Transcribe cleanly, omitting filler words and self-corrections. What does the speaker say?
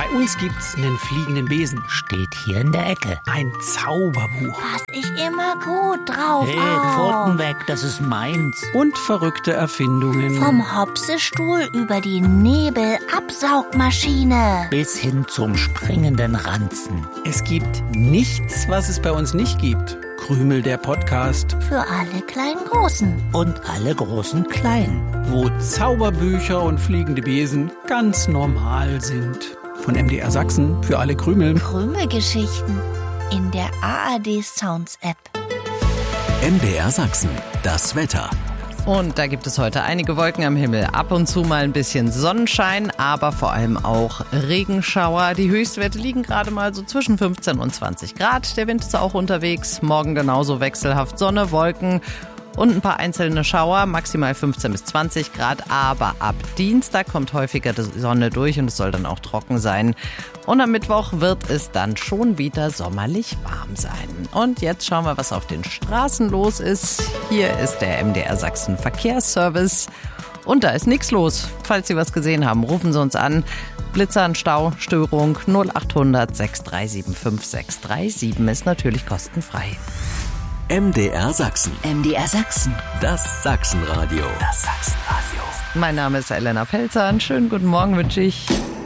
Bei uns gibt's einen fliegenden Besen. Steht hier in der Ecke. Ein Zauberbuch. Pass ich immer gut drauf Hey, Pfoten weg, das ist meins. Und verrückte Erfindungen. Vom Hopsestuhl über die Nebelabsaugmaschine. Bis hin zum springenden Ranzen. Es gibt nichts, was es bei uns nicht gibt. Krümel, der Podcast. Für alle kleinen Großen. Und alle großen Kleinen. Wo Zauberbücher und fliegende Besen ganz normal sind. Von MDR Sachsen für alle Krümel. Krümelgeschichten in der ARD Sounds App. MDR Sachsen, das Wetter. Und da gibt es heute einige Wolken am Himmel. Ab und zu mal ein bisschen Sonnenschein, aber vor allem auch Regenschauer. Die Höchstwerte liegen gerade mal so zwischen 15 und 20 Grad. Der Wind ist auch unterwegs. Morgen genauso wechselhaft Sonne, Wolken und ein paar einzelne Schauer, maximal 15 bis 20 Grad. Aber ab Dienstag kommt häufiger die Sonne durch und es soll dann auch trocken sein. Und am Mittwoch wird es dann schon wieder sommerlich warm sein. Und jetzt schauen wir, was auf den Straßen los ist. Hier ist der MDR Sachsen Verkehrsservice. Und da ist nichts los. Falls Sie was gesehen haben, rufen Sie uns an. Blitzer, Stau, Störung 0800 6375 637 ist natürlich kostenfrei. MDR Sachsen. MDR Sachsen. Das Sachsenradio. Mein Name ist Elena Pelzer. Einen schönen guten Morgen wünsche ich.